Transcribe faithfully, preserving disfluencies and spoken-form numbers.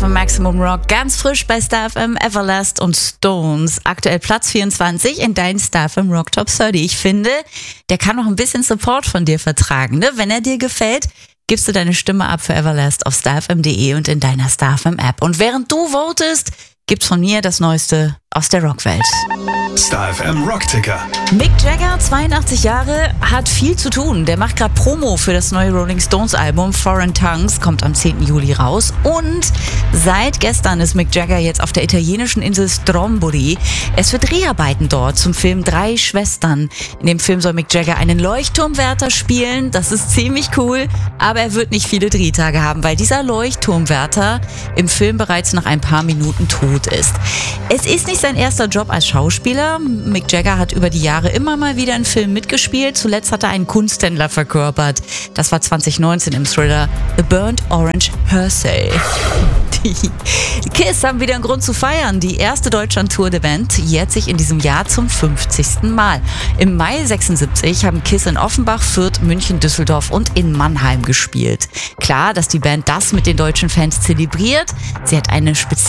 von Maximum Rock. Ganz frisch bei Star F M, Everlast und Stones. Aktuell Platz vierundzwanzig in deinen Star F M Rock Top dreißig. Ich finde, der kann noch ein bisschen Support von dir vertragen. Ne? Wenn er dir gefällt, gibst du deine Stimme ab für Everlast auf star f m punkt de und in deiner Star F M App. Und während du votest, gibt's von mir das Neueste aus der Rockwelt. Star F M Rockticker. Mick Jagger, zweiundachtzig Jahre, hat viel zu tun. Der macht gerade Promo für das neue Rolling Stones Album Foreign Tongues, kommt am zehnten Juli raus. Und seit gestern ist Mick Jagger jetzt auf der italienischen Insel Stromboli. Es wird Dreharbeiten dort zum Film Drei Schwestern. In dem Film soll Mick Jagger einen Leuchtturmwärter spielen. Das ist ziemlich cool, aber er wird nicht viele Drehtage haben, weil dieser Leuchtturmwärter im Film bereits nach ein paar Minuten tot ist. Es ist nicht sein erster Job als Schauspieler. Mick Jagger hat über die Jahre immer mal wieder in Filmen mitgespielt. Zuletzt hat er einen Kunsthändler verkörpert. Das war zwanzig neunzehn im Thriller The Burnt Orange Hersey. Die Kiss haben wieder einen Grund zu feiern. Die erste Deutschland-Tour der Band jährt sich in diesem Jahr zum fünfzigsten Mal. Im Mai sechsundsiebzig haben Kiss in Offenbach, Fürth, München, Düsseldorf und in Mannheim gespielt. Klar, dass die Band das mit den deutschen Fans zelebriert. Sie hat eine spezielle